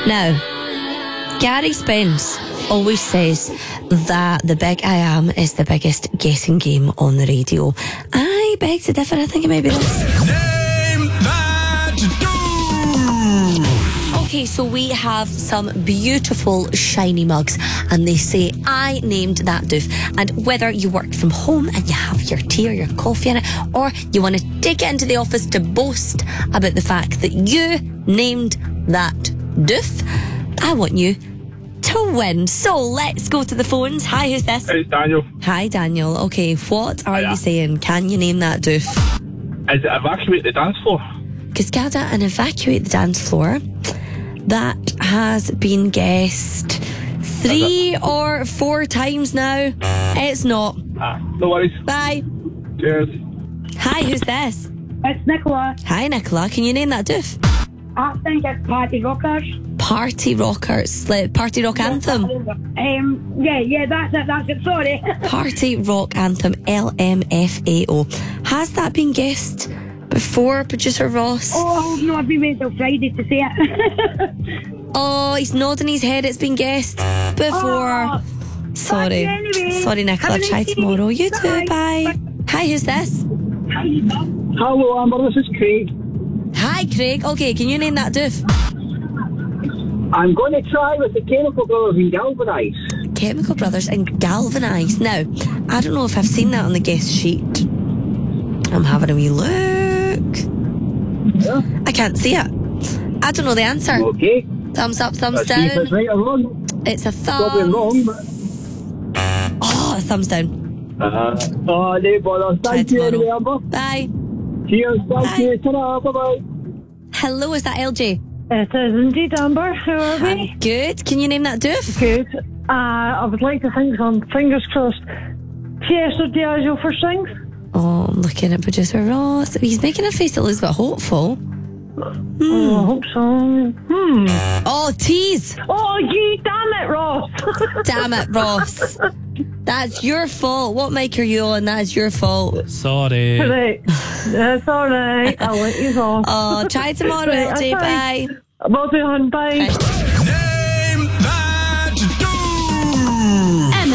Now, Gary Spence always says that The Big I Am is the biggest guessing game on the radio. I beg to differ. I think it may be this. Name that doof. Okay, so we have some beautiful shiny mugs, and they say, I named that doof. And whether you work from home and you have your tea or your coffee in it, or you want to take it into the office to boast about the fact that you named that doof, I want you to win. So let's go to the phones. Hi, who's this? It's Daniel. Hi, Daniel. Okay, what are you saying? Can you name that doof? Is it evacuate the dance floor? Cascada and evacuate the dance floor. That has been guessed 3 or 4 times now. It's not. No worries. Bye. Cheers. Hi, who's this? It's Nicola. Hi, Nicola. Can you name that doof? I think it's Party Rockers. Party Rockers. Like Party Rock Anthem. Yeah, that's it, sorry. Party Rock Anthem, LMFAO. Has that been guessed before, Producer Ross? Oh, no, I've been waiting till Friday to say it. Oh, he's nodding his head. It's been guessed before. Oh, Sorry. anyway. Sorry, Nicola. Have a Try nice tomorrow. evening. You too. Bye. Hi, who's this? Hello, Amber. This is Craig. Hi, Craig. Okay, can you name that doof? I'm going to try with the Chemical Brothers and Galvanise. Chemical Brothers and Galvanise. Now, I don't know if I've seen that on the guest sheet. I'm having a wee look. Yeah. I can't see it. I don't know the answer. Okay. Thumbs up, thumbs Let's see if it's down. right or wrong. It's a Probably wrong, thumb. but... Oh, a thumbs down. Oh, no bother. Thank you anyway, Amber. Bye. Cheers. Bye. Thank you. Ta-ra. Bye-bye. Hello, is that LJ? It is indeed, Amber. How are we? Good. Can you name that doof? Good. I would like to think on fingers crossed. Fiesta Diageo for strings. Oh, I'm looking at Producer Ross. He's making a face that looks a bit hopeful. Oh, I hope so. Oh, tease. Oh, gee, damn it, Ross. Damn it, Ross. That's your fault. What mic are you on? That is your fault. Sorry. Right. That's all right. I'll let you go. Oh, try tomorrow, Right, LJ. okay. Bye. Will do, hon. Bye. Bye.